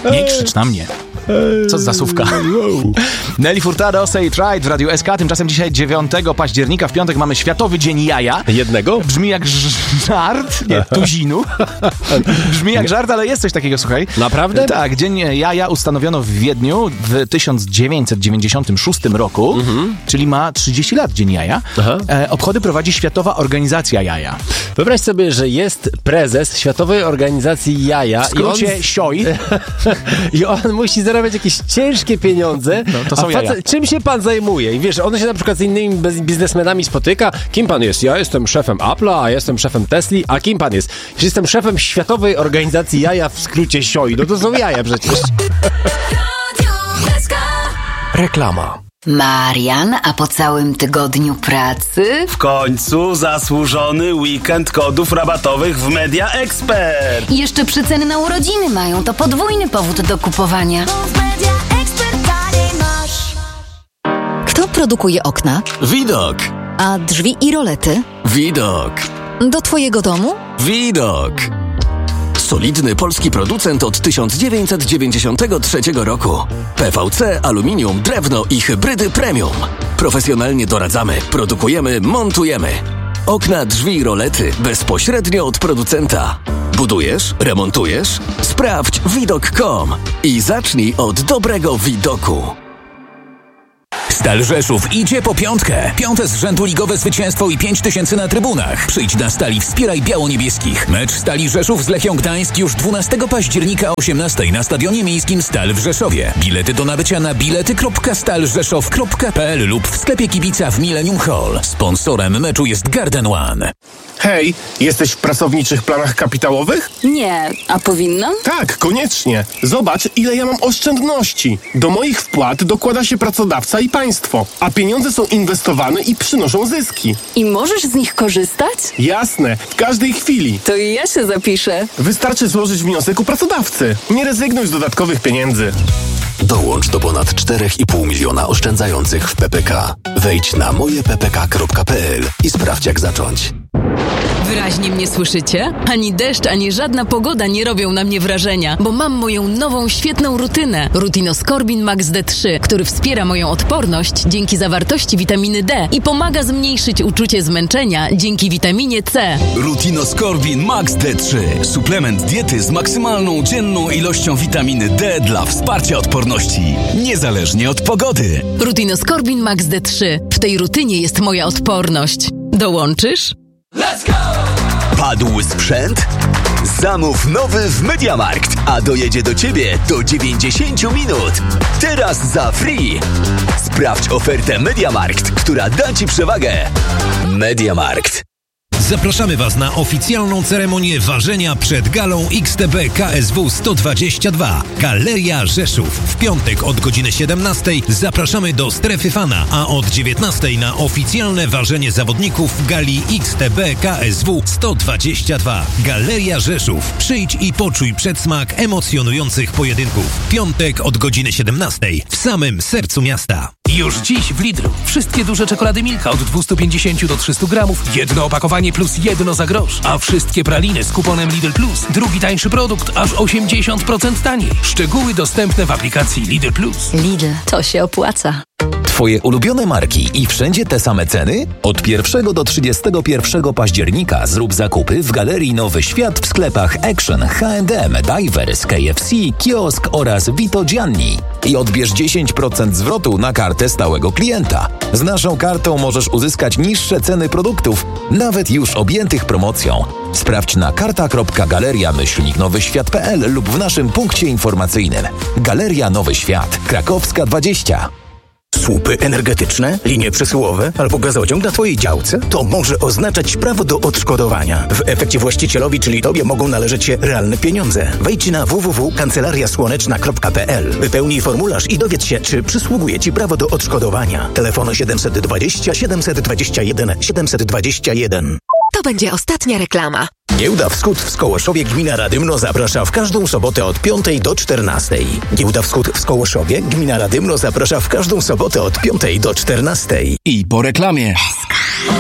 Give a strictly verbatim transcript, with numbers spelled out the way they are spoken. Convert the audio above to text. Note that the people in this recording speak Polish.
Nie krzycz na mnie. Co za słówka. Nelly Furtado, Say It Right w Radiu S K. Tymczasem dzisiaj dziewiątego października, w piątek mamy Światowy Dzień Jaja. Jednego? Brzmi jak żart, nie, tuzinu. Brzmi jak żart, ale jest coś takiego, słuchaj. Naprawdę? Tak, Dzień Jaja ustanowiono w Wiedniu w tysiąc dziewięćset dziewięćdziesiątym szóstym roku, mhm. czyli ma trzydzieści lat Dzień Jaja. E, obchody prowadzi Światowa Organizacja Jaja. Wyobraź sobie, że jest prezes Światowej Organizacji Jaja. W skrócie i on... S I O I. I on musi zarabiać jakieś ciężkie pieniądze. No, to są a jaja. facet, czym się pan zajmuje? I wiesz, on się na przykład z innymi biznesmenami spotyka. Kim pan jest? Ja jestem szefem Apple'a, a jestem szefem Tesli. A kim pan jest? Jestem szefem Światowej Organizacji Jaja, w skrócie S I O I. No to są jaja przecież. Reklama. Marian, a po całym tygodniu pracy? W końcu zasłużony weekend kodów rabatowych w Media Expert. I jeszcze przeceny na urodziny mają, to podwójny powód do kupowania. Kto produkuje okna? Widok. A drzwi i rolety? Widok. Do twojego domu? Widok. Solidny polski producent od tysiąc dziewięćset dziewięćdziesiątego trzeciego roku. P V C, aluminium, drewno i hybrydy premium. Profesjonalnie doradzamy, produkujemy, montujemy. Okna, drzwi i rolety bezpośrednio od producenta. Budujesz? Remontujesz? Sprawdź widok kropka com i zacznij od dobrego widoku. Stal Rzeszów idzie po piątkę. Piąte z rzędu ligowe zwycięstwo i pięć tysięcy na trybunach. Przyjdź na Stali, wspieraj biało-niebieskich. Mecz Stali Rzeszów z Lechią Gdańsk już dwunastego października o osiemnastej na Stadionie Miejskim Stal w Rzeszowie. Bilety do nabycia na bilety kropka stal rzeszów kropka p l lub w sklepie kibica w Millennium Hall. Sponsorem meczu jest Garden One. Hej, jesteś w pracowniczych planach kapitałowych? Nie, a powinnam? Tak, koniecznie. Zobacz, ile ja mam oszczędności. Do moich wpłat dokłada się pracodawca i państwo, a pieniądze są inwestowane i przynoszą zyski. I możesz z nich korzystać? Jasne, w każdej chwili. To i ja się zapiszę. Wystarczy złożyć wniosek u pracodawcy. Nie rezygnuj z dodatkowych pieniędzy. Dołącz do ponad cztery i pół miliona oszczędzających w P P K. Wejdź na moje p p k kropka p l i sprawdź, jak zacząć. Wyraźnie mnie słyszycie? Ani deszcz, ani żadna pogoda nie robią na mnie wrażenia, bo mam moją nową, świetną rutynę. Rutinoskorbin Max D trzy, który wspiera moją odporność dzięki zawartości witaminy D i pomaga zmniejszyć uczucie zmęczenia dzięki witaminie C. Rutinoskorbin Max D trzy. Suplement diety z maksymalną dzienną ilością witaminy D dla wsparcia odporności, niezależnie od pogody. Rutinoskorbin Max D trzy. W tej rutynie jest moja odporność. Dołączysz? Let's go! Padł sprzęt? Zamów nowy w MediaMarkt, a dojedzie do Ciebie do dziewięćdziesiąt minut. Teraz za free. Sprawdź ofertę MediaMarkt, która da Ci przewagę. MediaMarkt. Zapraszamy Was na oficjalną ceremonię ważenia przed galą X T B K S W sto dwadzieścia dwa. Galeria Rzeszów. W piątek od godziny siedemnastej zapraszamy do Strefy Fana, a od dziewiętnastej na oficjalne ważenie zawodników gali X T B K S W sto dwadzieścia dwa. Galeria Rzeszów. Przyjdź i poczuj przedsmak emocjonujących pojedynków. Piątek od godziny siedemnastej w samym sercu miasta. Już dziś w Lidlu. Wszystkie duże czekolady Milka od dwieście pięćdziesiąt do trzystu gramów. Jedno opakowanie plus jedno za grosz. A wszystkie praliny z kuponem Lidl Plus. Drugi tańszy produkt aż osiemdziesiąt procent taniej. Szczegóły dostępne w aplikacji Lidl Plus. Lidl, to się opłaca. Twoje ulubione marki i wszędzie te same ceny? Od pierwszego do trzydziestego pierwszego października zrób zakupy w Galerii Nowy Świat w sklepach Action, H and M, Divers, K F C, Kiosk oraz Vito Gianni. I odbierz dziesięć procent zwrotu na kartę stałego klienta. Z naszą kartą możesz uzyskać niższe ceny produktów, nawet już objętych promocją. Sprawdź na karta kropka galeria myślnik nowy świat kropka p l lub w naszym punkcie informacyjnym. Galeria Nowy Świat, Krakowska dwadzieścia. Słupy energetyczne, linie przesyłowe albo gazociąg na Twojej działce? To może oznaczać prawo do odszkodowania. W efekcie właścicielowi, czyli Tobie, mogą należeć się realne pieniądze. Wejdź na w w w kropka kancelaria słoneczna kropka p l. Wypełnij formularz i dowiedz się, czy przysługuje Ci prawo do odszkodowania. Telefon siedemset dwadzieścia, siedemset dwadzieścia jeden, siedemset dwadzieścia jeden. To będzie ostatnia reklama. Giełda Wschód w Skołoszowie Gmina Radymno zaprasza w każdą sobotę od piątej do czternastej. Giełda Wschód w Skołoszowie Gmina Radymno zaprasza w każdą sobotę od piątej do czternastej. I po reklamie.